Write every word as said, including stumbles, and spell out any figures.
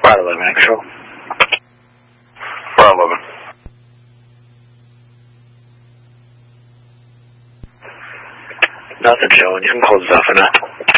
five eleven, control. five eleven. Nothing showing. You can close it off for now.